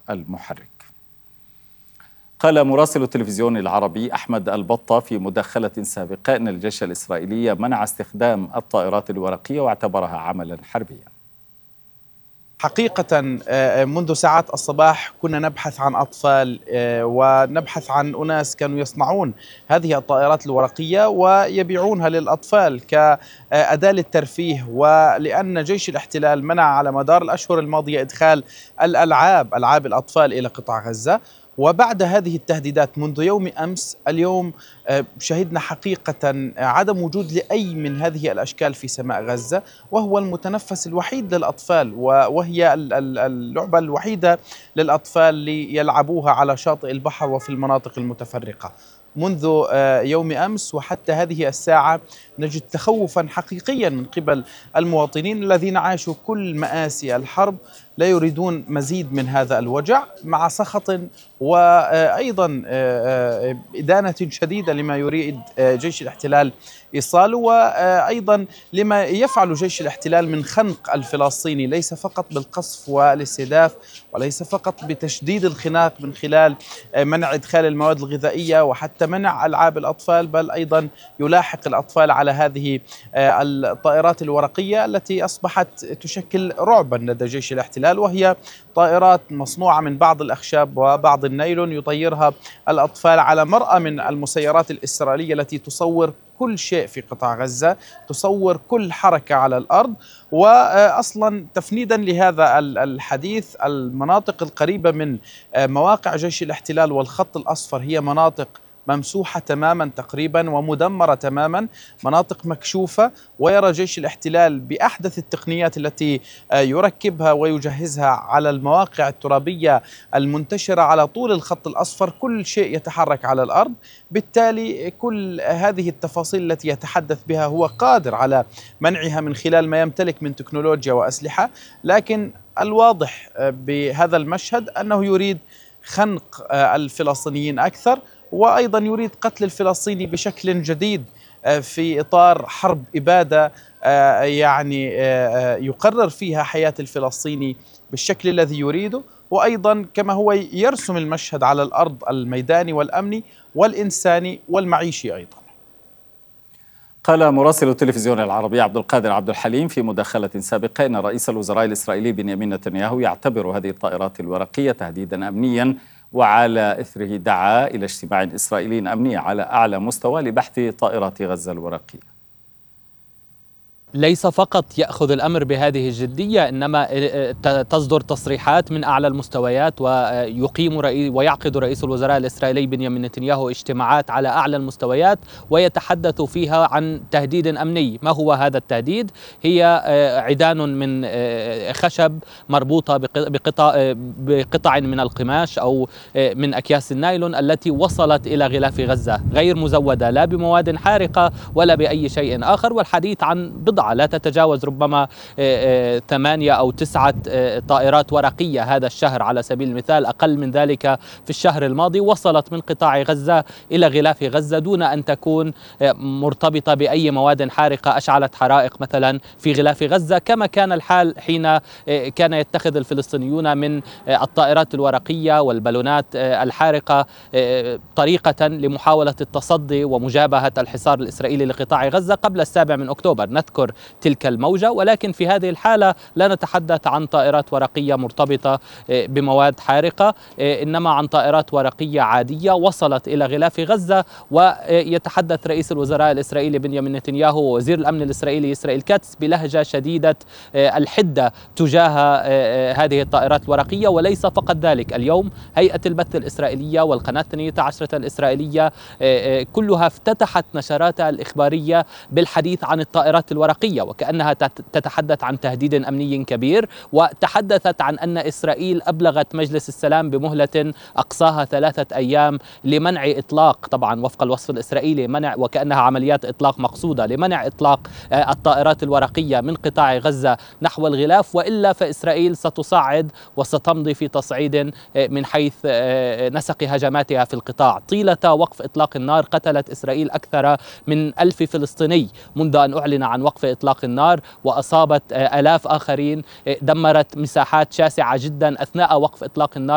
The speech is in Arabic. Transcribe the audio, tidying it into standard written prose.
المحرك. قال مراسل التلفزيون العربي أحمد البطة في مداخلة سابقة أن الجيش الإسرائيلي منع استخدام الطائرات الورقية واعتبرها عملا حربيا. حقيقة منذ ساعات الصباح كنا نبحث عن أطفال ونبحث عن أناس كانوا يصنعون هذه الطائرات الورقية ويبيعونها للأطفال كأداة للترفيه، ولأن جيش الاحتلال منع على مدار الأشهر الماضية إدخال ألعاب الأطفال إلى قطاع غزة. وبعد هذه التهديدات منذ يوم أمس، اليوم شهدنا حقيقة عدم وجود لأي من هذه الأشكال في سماء غزة، وهو المتنفس الوحيد للأطفال وهي اللعبة الوحيدة للأطفال ليلعبوها على شاطئ البحر وفي المناطق المتفرقة. منذ يوم أمس وحتى هذه الساعة نجد تخوفا حقيقيا من قبل المواطنين الذين عاشوا كل مآسي الحرب، لا يريدون مزيد من هذا الوجع، مع سخط وأيضا إدانة شديدة لما يريد جيش الاحتلال إيصاله، وأيضا لما يفعل جيش الاحتلال من خنق الفلسطيني، ليس فقط بالقصف والاستهداف، وليس فقط بتشديد الخناق من خلال منع إدخال المواد الغذائية وحتى منع ألعاب الأطفال، بل أيضا يلاحق الأطفال على هذه الطائرات الورقية التي أصبحت تشكل رعبا لدى جيش الاحتلال، وهي طائرات مصنوعة من بعض الأخشاب وبعض النايلون يطيرها الأطفال على مرأى من المسيرات الإسرائيلية التي تصور كل شيء في قطاع غزة، تصور كل حركة على الأرض. وأصلا تفنيدا لهذا الحديث، المناطق القريبة من مواقع جيش الاحتلال والخط الأصفر هي مناطق ممسوحة تماما تقريبا ومدمرة تماما، مناطق مكشوفة، ويرى جيش الاحتلال بأحدث التقنيات التي يركبها ويجهزها على المواقع الترابية المنتشرة على طول الخط الأصفر كل شيء يتحرك على الأرض. بالتالي كل هذه التفاصيل التي يتحدث بها هو قادر على منعها من خلال ما يمتلك من تكنولوجيا وأسلحة، لكن الواضح بهذا المشهد أنه يريد خنق الفلسطينيين أكثر، وأيضا يريد قتل الفلسطيني بشكل جديد في إطار حرب إبادة يقرر فيها حياة الفلسطيني بالشكل الذي يريده، وأيضا كما هو يرسم المشهد على الأرض الميداني والأمني والإنساني والمعيشي أيضا. قال مراسل التلفزيون العربي عبد القادر عبد الحليم في مداخلة سابقة أن رئيس الوزراء الإسرائيلي بنيامين نتنياهو يعتبر هذه الطائرات الورقية تهديدا أمنيا، وعلى إثره دعا إلى اجتماع إسرائيلي أمني على أعلى مستوى لبحث طائرات غزة الورقية. ليس فقط يأخذ الأمر بهذه الجدية، إنما تصدر تصريحات من أعلى المستويات، ويعقد رئيس الوزراء الإسرائيلي بنيامين نتنياهو اجتماعات على أعلى المستويات ويتحدث فيها عن تهديد أمني. ما هو هذا التهديد؟ هي عيدان من خشب مربوطة بقطع من القماش أو من أكياس النايلون التي وصلت إلى غلاف غزة، غير مزودة لا بمواد حارقة ولا بأي شيء آخر، والحديث عن بضعة لا تتجاوز ربما 8 أو 9 طائرات ورقية هذا الشهر على سبيل المثال، أقل من ذلك في الشهر الماضي، وصلت من قطاع غزة إلى غلاف غزة دون أن تكون مرتبطة بأي مواد حارقة أشعلت حرائق مثلا في غلاف غزة، كما كان الحال حين كان يتخذ الفلسطينيون من الطائرات الورقية والبالونات الحارقة طريقة لمحاولة التصدي ومجابهة الحصار الإسرائيلي لقطاع غزة قبل 7 أكتوبر. نذكر تلك الموجة، ولكن في هذه الحالة لا نتحدث عن طائرات ورقية مرتبطة بمواد حارقة، إنما عن طائرات ورقية عادية وصلت إلى غلاف غزة. ويتحدث رئيس الوزراء الإسرائيلي بنيامين نتنياهو ووزير الأمن الإسرائيلي إسرائيل كاتس بلهجة شديدة الحدة تجاه هذه الطائرات الورقية. وليس فقط ذلك، اليوم هيئة البث الإسرائيلية والقناة 12 الإسرائيلية كلها افتتحت نشراتها الإخبارية بالحديث عن الطائرات الورقية، وكأنها تتحدث عن تهديد أمني كبير، وتحدثت عن أن إسرائيل أبلغت مجلس السلام بمهلة أقصاها 3 أيام لمنع إطلاق، طبعا وفق الوصف الإسرائيلي منع، وكأنها عمليات إطلاق مقصودة لمنع إطلاق الطائرات الورقية من قطاع غزة نحو الغلاف، وإلا فإسرائيل ستصعد وستمضي في تصعيد من حيث نسق هجماتها في القطاع. طيلة وقف إطلاق النار قتلت إسرائيل أكثر من 1000 فلسطيني منذ أن أعلن عن وقف إطلاق النار، وأصابت آلاف آخرين، دمرت مساحات شاسعة جدا أثناء وقف إطلاق النار.